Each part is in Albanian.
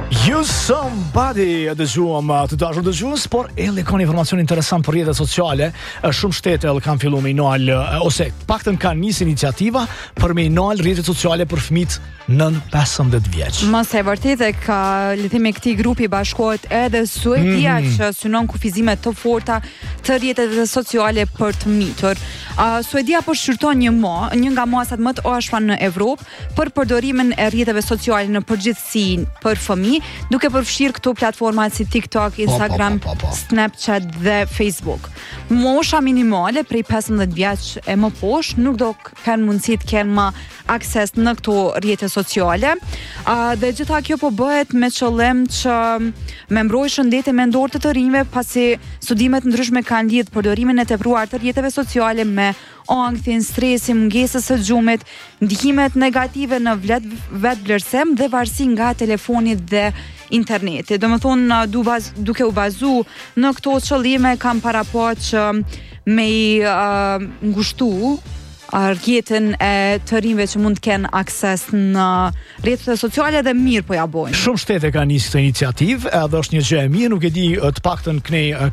You Somebody dëgjuam të dashur dëgjues, por edhe ka një informacion interesant për rrjetet sociale. Shumë shtete kanë filluar me inal ose paktën kanë nisë iniciativa për me inal rrjetet sociale për fëmijët nën 15 vjeç. Mos e vërtetë ka lidhje këtij grupi bashkohet edhe Suedia që synon kufizime të forta të rrjeteve sociale për të mitur. Suedia po shqyrton një nga masat më të ashpra në Evropë për përdorimin e rrjeteve sociale në përgjithësi për fëmijë, duke përfshirë këto platforma si TikTok, Instagram, Snapchat dhe Facebook. Mosha minimale prej 15 vjeç e më poshtë nuk do kanë mundësi të kenë më akses në këto rrjete sociale. Dhe gjitha kjo po bëhet me qëllim që me mbrojtje shëndetësore mendore të rinjve, pasi studimet ndryshme kanë lidhur përdorimin e tepruar të rrjeteve sociale me ankthjen, stresin, mungesën së gjumit, ndikimet negative në vetvlerësim dhe varësi nga telefoni dhe interneti. Domethënë duke u bazu në këto qëllime kam parapo që me ngushtu rrjetin e të rinjve që mund të kenë akses në rrjetet sociale dhe mirë po ja bojnë. Shumë shtete kanë nisë këtë iniciativë, edhe është një gjë e mirë, nuk e di të paktën kënej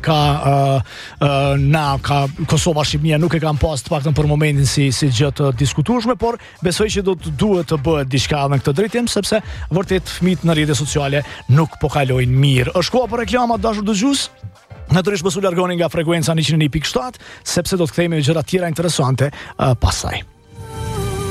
ka Kosova, Shqipëria nuk e kanë pas të paktën për momentin si gjë të diskutueshme, por besoj që duhet të bëhet diçka në këtë drejtim, sepse vërtet fëmijët në rrjetet sociale nuk po kalojnë mirë. Është koha për reklama, dashur dëgjues. Natyrisht mos u largoni nga frekuenca 101.7, sepse do të kthehemi me gjëra tjera interesante pastaj.